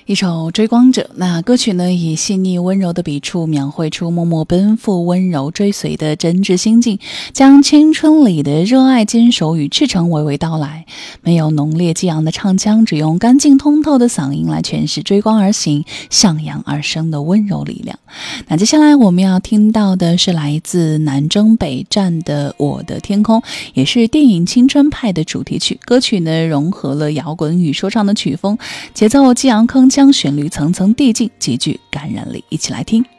一首《追光者》，那歌曲呢以细腻温柔的笔触描绘出默默奔赴、温柔追随的真挚心境，将青春里的热爱、坚守与赤诚娓娓道来。没有浓烈激昂的唱腔，只用干净通透的嗓音来诠释追光而行、向阳而生的温柔力量。那接下来我们要听到的是来自南征北战的《我的天空》，也是电影《青春派》的主题曲。歌曲呢融合了摇滚与说唱的曲风，节奏激昂铿锵，旋律层层递进，极具感染力。一起来听。